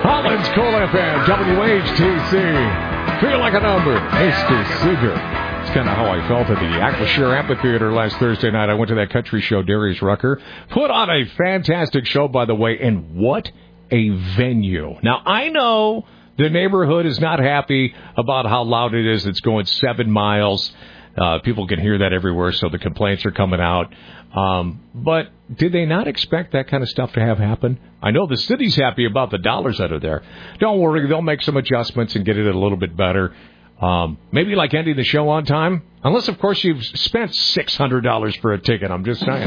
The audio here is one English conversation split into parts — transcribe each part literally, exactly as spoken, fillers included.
Holland's Cool F M, W H T C. Feel like a number. Mister Seeger. It's kind of how I felt at the Acrisure Amphitheater last Thursday night. I went to that country show. Darius Rucker put on a fantastic show, by the way, and what a venue. Now, I know the neighborhood is not happy about how loud it is. It's going seven miles. Uh, people can hear that everywhere, so the complaints are coming out. Um, but did they not expect that kind of stuff to have happen? I know the city's happy about the dollars that are there. Don't worry, they'll make some adjustments and get it a little bit better. Um, maybe like ending the show on time. Unless, of course, you've spent six hundred dollars for a ticket. I'm just saying.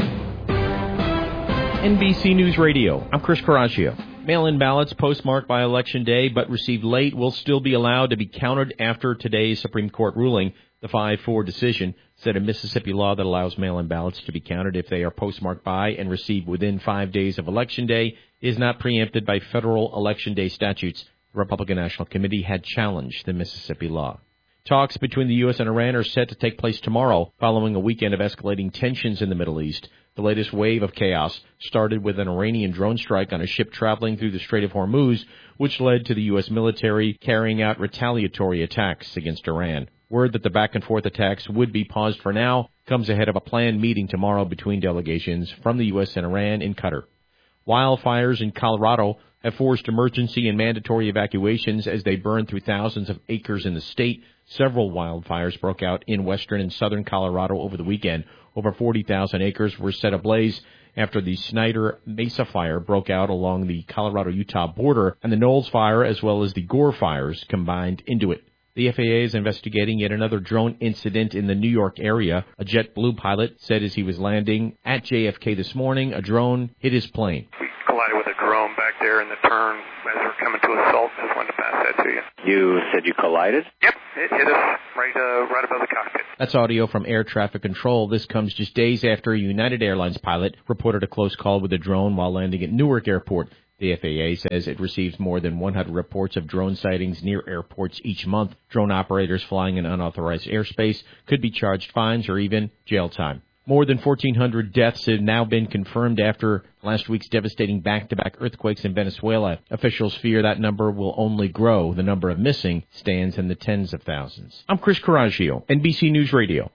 N B C News Radio. I'm Chris Coraggio. Mail-in ballots postmarked by Election Day but received late will still be allowed to be counted after today's Supreme Court ruling. The five four decision said a Mississippi law that allows mail-in ballots to be counted if they are postmarked by and received within five days of Election Day is not preempted by federal Election Day statutes. The Republican National Committee had challenged the Mississippi law. Talks between the U S and Iran are set to take place tomorrow following a weekend of escalating tensions in the Middle East. The latest wave of chaos started with an Iranian drone strike on a ship traveling through the Strait of Hormuz, which led to the U S military carrying out retaliatory attacks against Iran. Word that the back-and-forth attacks would be paused for now comes ahead of a planned meeting tomorrow between delegations from the U S and Iran in Qatar. Wildfires in Colorado have forced emergency and mandatory evacuations as they burn through thousands of acres in the state. Several wildfires broke out in western and southern Colorado over the weekend. Over forty thousand acres were set ablaze after the Snyder Mesa fire broke out along the Colorado-Utah border, and the Knowles fire as well as the Gore fires combined into it. The F A A is investigating yet another drone incident in the New York area. A JetBlue pilot said as he was landing at J F K this morning, a drone hit his plane. We collided with a drone back there in the turn as we're coming to assault. Just wanted to pass that to you. You said you collided? Yep, it hit us right, uh, right above the cockpit. That's audio from air traffic control. This comes just days after a United Airlines pilot reported a close call with a drone while landing at Newark Airport. The F A A says it receives more than one hundred reports of drone sightings near airports each month. Drone operators flying in unauthorized airspace could be charged fines or even jail time. More than fourteen hundred deaths have now been confirmed after last week's devastating back-to-back earthquakes in Venezuela. Officials fear that number will only grow. The number of missing stands in the tens of thousands. I'm Chris Coraggio, N B C News Radio.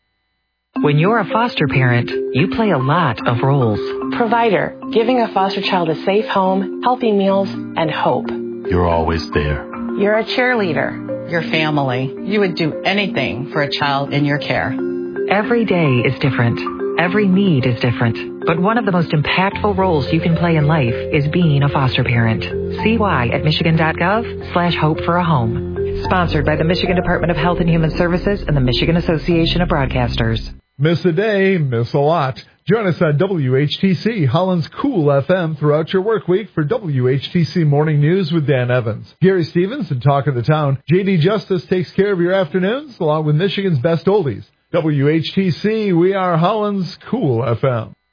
When you're a foster parent, you play a lot of roles. Provider, giving a foster child a safe home, healthy meals, and hope. You're always there. You're a cheerleader. Your family. You would do anything for a child in your care. Every day is different. Every need is different. But one of the most impactful roles you can play in life is being a foster parent. See why at michigan.gov slash hope for a home. Sponsored by the Michigan Department of Health and Human Services and the Michigan Association of Broadcasters. Miss a day, miss a lot. Join us on W H T C, Holland's Cool F M, throughout your work week for W H T C Morning News with Dan Evans. Gary Stevens and Talk of the Town. J D Justice takes care of your afternoons, along with Michigan's best oldies. W H T C, we are Holland's Cool F M.